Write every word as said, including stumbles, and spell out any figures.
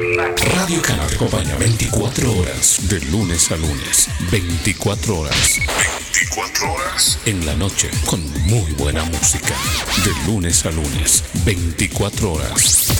Radio Cana te acompaña veinticuatro horas, de lunes a lunes, veinticuatro horas. veinticuatro horas. En la noche, con muy buena música. De lunes a lunes, veinticuatro horas.